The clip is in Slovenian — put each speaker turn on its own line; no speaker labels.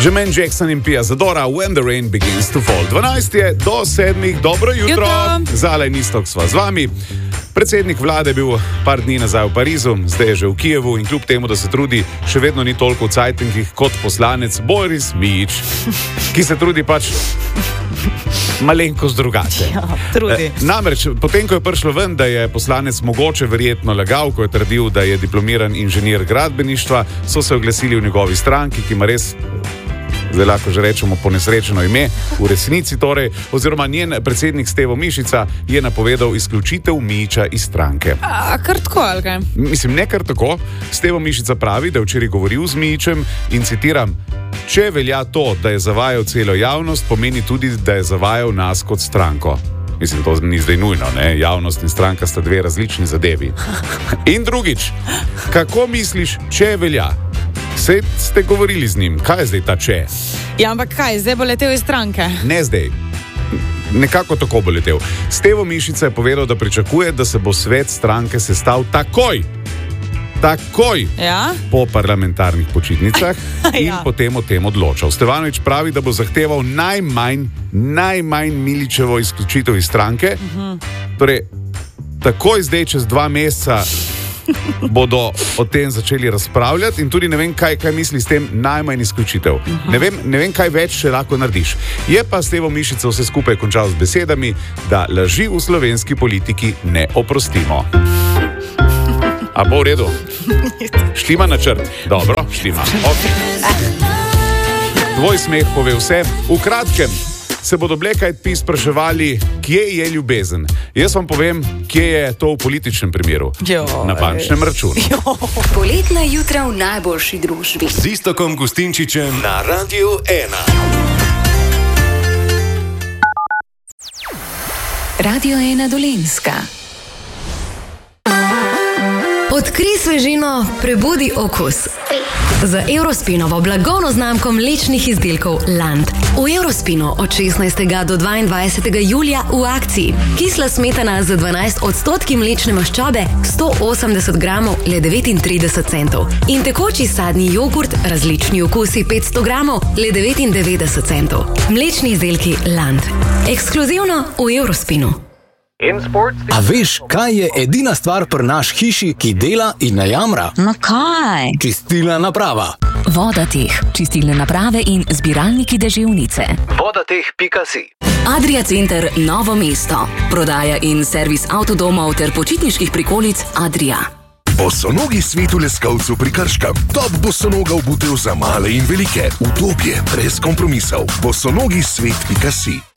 Jermaine Jackson in Pia Zadora, When the Rain Begins to Fall. 12 je do 7. Dobro jutro. Zala in Istok sva z vami. Predsednik vlade je bil par dni nazaj v Parizu, zdaj je že v Kijevu in kljub temu, da se trudi, še vedno ni toliko v cajtengih kot poslanec Boris Mijić, ki se trudi pač malenkost drugače.
Ja, trudi.
Namreč, potem, ko je prišlo ven, da je poslanec mogoče verjetno lagal, ko je trdil, da je diplomiran inženir gradbeništva, so se oglasili v njegovi stranki, ki ima res, zdaj lahko že rečemo, ponesrečeno ime, v resnici torej, oziroma njen predsednik Stevo Mišica je napovedal izključitev Mijića iz stranke.
Kar tako, ali kaj?
Mislim, ne kar tako. Stevo Mišica pravi, da je včeraj govoril z Mijićem in citiram: "Če velja to, da je zavajal celo javnost, pomeni tudi, da je zavajal nas kot stranko." Mislim, to ni zdaj nujno, ne? Javnost in stranka sta dve različni zadevi. In drugič, kako misliš, če velja? Sej ste govorili z njim, kaj je zdaj ta če?
Ja, ampak kaj, zdaj bo letel iz stranke?
Ne zdaj. Nekako tako bo letel. Stevo Mišica je povedal, da pričakuje, da se bo svet stranke sestal takoj. Takoj,
ja?
Po parlamentarnih počitnicah in
ja.
Potem o tem odločal. Stevanović pravi, da bo zahteval najmanj Milićevo izključitev iz stranke. Torej, takoj zdaj, čez 2 meseca, bodo o tem začeli razpravljati in tudi ne vem, kaj misli s tem najmanj izključitev. Ne vem, kaj več še lahko narediš. Je pa Stevo Mišica vse skupaj končal z besedami, da laži v slovenski politiki ne oprostimo. A bo v redu? Štima načrt? Dobro, štima. Okay. Tvoj smeh pove vse. V kratkem se bodo Black Eyed Peas spraševali, kje je ljubezen. Jaz vam povem, kje je to v političnem primeru. Na bančnem računu.
Poletna jutra v najboljši družbi.
Z Istokom Gustinčičem na Radiu 1.
Radio 1 Dolenjska. Odkrij svežino, prebudi okus. Z Eurospinovo blagovno znamko mlečnih izdelkov Land. V Eurospinu od 16. do 22. julija v akciji. Kisla smetana z 12% mlečne maščobe 180 gramov le 39 centov. In tekoči sadni jogurt različni okusi 500 gramov le 99 centov. Mlečni izdelki Land. Ekskluzivno v Eurospinu.
A veš, kaj je edina stvar pri naš hiši, ki dela in ne jamra?
No kaj?
Čistilna naprava.
Vodateh, čistilne naprave in zbiralniki deževnice.
Vodateh.si.
Adria Center Novo mesto. Prodaja in servis avtodomov ter počitniških prikolic Adria.
Bosonogi svet v Leskovcu pri Krškem. Top bosonoga obutev za male in velike. Udobje brez kompromisov. Bosonogi svet.si.